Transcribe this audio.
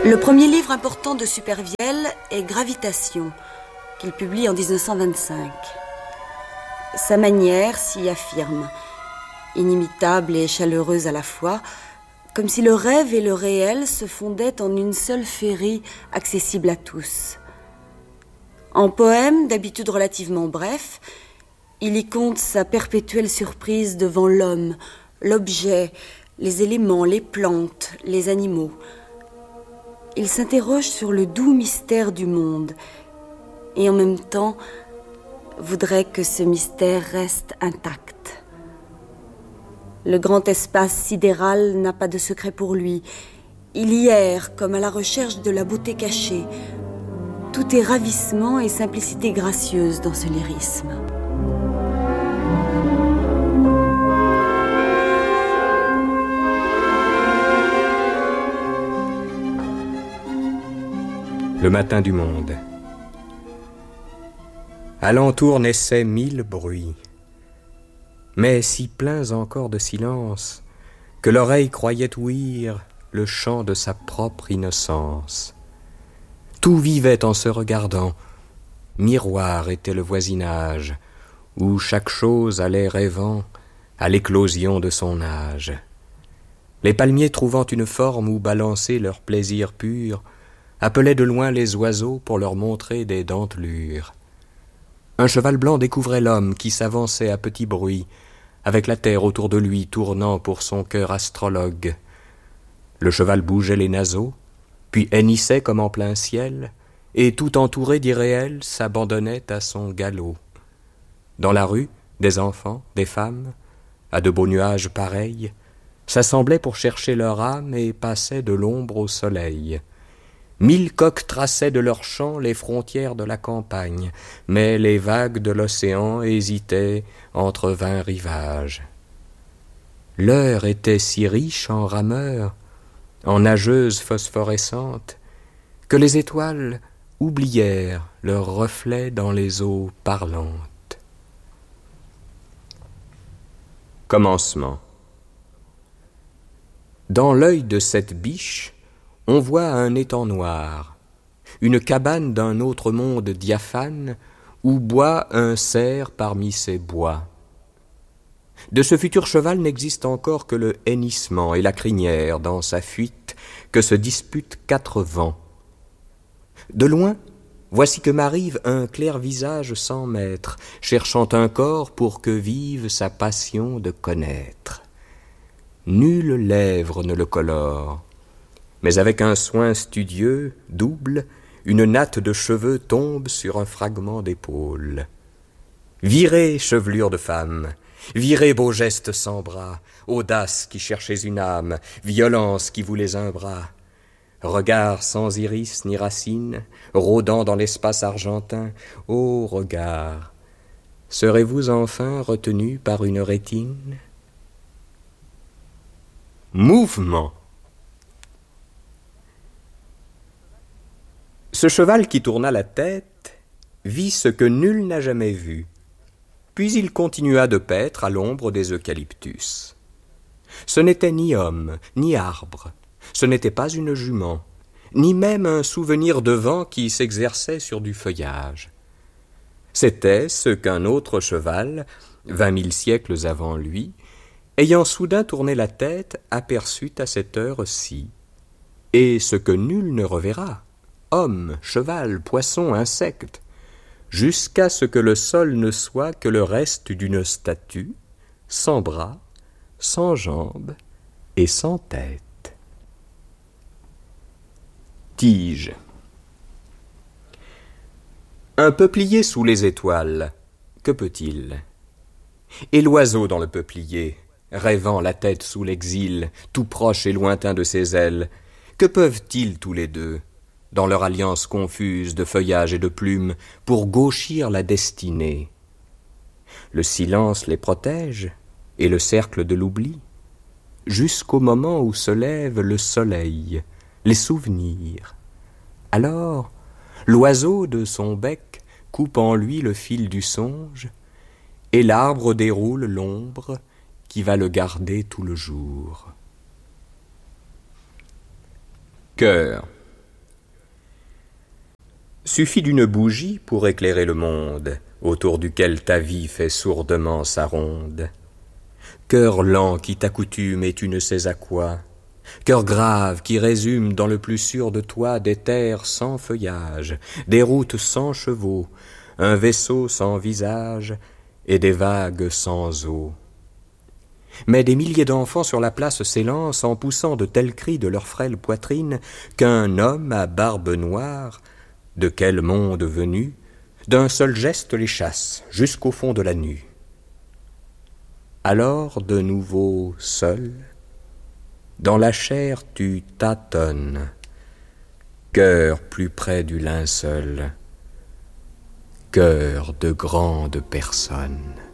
Le premier livre important de Supervielle est Gravitation, qu'il publie en 1925. Sa manière s'y affirme, inimitable et chaleureuse à la fois, comme si le rêve et le réel se fondaient en une seule féerie accessible à tous. En poème, d'habitude relativement bref, il y conte sa perpétuelle surprise devant l'homme, l'objet, les éléments, les plantes, les animaux. Il s'interroge sur le doux mystère du monde et en même temps voudrait que ce mystère reste intact. Le grand espace sidéral n'a pas de secret pour lui. Il y erre comme à la recherche de la beauté cachée. Tout est ravissement et simplicité gracieuse dans ce lyrisme. Le matin du monde. Alentour naissaient 1000 bruits, mais si pleins encore de silence que l'oreille croyait ouïr le chant de sa propre innocence. Tout vivait en se regardant, miroir était le voisinage, où chaque chose allait rêvant à l'éclosion de son âge. Les palmiers trouvant une forme où balancer leur plaisir pur, appelaient de loin les oiseaux pour leur montrer des dentelures. Un cheval blanc découvrait l'homme qui s'avançait à petit bruit, avec la terre autour de lui tournant pour son cœur astrologue. Le cheval bougeait les naseaux, puis hennissait comme en plein ciel, et tout entouré d'irréel s'abandonnait à son galop. Dans la rue, des enfants, des femmes, à de beaux nuages pareils, s'assemblaient pour chercher leur âme et passaient de l'ombre au soleil. 1000 coqs traçaient de leurs chants les frontières de la campagne, mais les vagues de l'océan hésitaient entre 20 rivages. L'heure était si riche en rameurs, en nageuses phosphorescentes, que les étoiles oublièrent leurs reflets dans les eaux parlantes. Commencement. Dans l'œil de cette biche, on voit un étang noir, une cabane d'un autre monde diaphane, où boit un cerf parmi ses bois. De ce futur cheval n'existe encore que le hennissement et la crinière dans sa fuite que se disputent 4 vents. De loin, voici que m'arrive un clair visage sans maître, cherchant un corps pour que vive sa passion de connaître. Nulle lèvre ne le colore, mais avec un soin studieux, double, une natte de cheveux tombe sur un fragment d'épaule. Virez, chevelure de femme, virez, beaux gestes sans bras, audace qui cherchez une âme, violence qui voulez un bras. Regard sans iris ni racine, rôdant dans l'espace argentin, ô regard, serez-vous enfin retenu par une rétine? Mouvement. Ce cheval qui tourna la tête vit ce que nul n'a jamais vu, puis il continua de paître à l'ombre des eucalyptus. Ce n'était ni homme, ni arbre, ce n'était pas une jument, ni même un souvenir de vent qui s'exerçait sur du feuillage. C'était ce qu'un autre cheval, 20 000 siècles avant lui, ayant soudain tourné la tête, aperçut à cette heure-ci, et ce que nul ne reverra, homme, cheval, poisson, insecte, jusqu'à ce que le sol ne soit que le reste d'une statue, sans bras, sans jambes et sans tête. Tige. Un peuplier sous les étoiles, que peut-il? Et l'oiseau dans le peuplier, rêvant la tête sous l'exil, tout proche et lointain de ses ailes, que peuvent-ils tous les deux, dans leur alliance confuse de feuillage et de plumes, pour gauchir la destinée? Le silence les protège, et le cercle de l'oubli, jusqu'au moment où se lève le soleil, les souvenirs. Alors, l'oiseau de son bec coupe en lui le fil du songe, et l'arbre déroule l'ombre qui va le garder tout le jour. Cœur. Suffit d'une bougie pour éclairer le monde, autour duquel ta vie fait sourdement sa ronde. Cœur lent qui t'accoutume et tu ne sais à quoi, cœur grave qui résume dans le plus sûr de toi des terres sans feuillage, des routes sans chevaux, un vaisseau sans visage et des vagues sans eau. Mais des milliers d'enfants sur la place s'élancent en poussant de tels cris de leur frêle poitrine qu'un homme à barbe noire, de quel monde venu, d'un seul geste les chasse jusqu'au fond de la nue. Alors de nouveau seul, dans la chair tu tâtonnes, cœur plus près du linceul, cœur de grande personne.